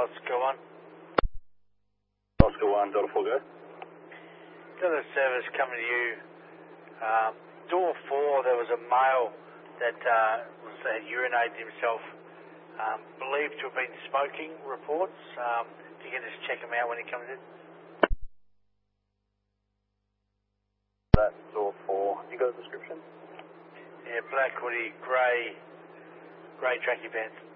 Oscar 1. Oscar 1, Delta 4, go. Delta service coming to you. Door 4, there was a male that had urinated himself, believed to have been smoking reports. If you can just check him out when he comes in. That door 4, you got a description? Yeah, black hoodie, grey tracky pants.